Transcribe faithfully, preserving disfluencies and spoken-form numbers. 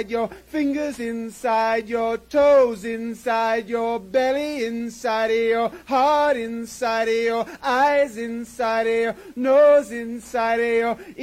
your fingers inside your toes, inside your belly, inside of your heart, inside of your eyes, inside of your nose, inside of your